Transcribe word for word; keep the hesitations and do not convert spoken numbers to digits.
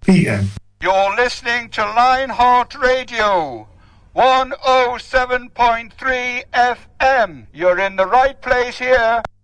P M. You're listening to Lionheart Radio, one oh seven point three F M. You're in the right place here.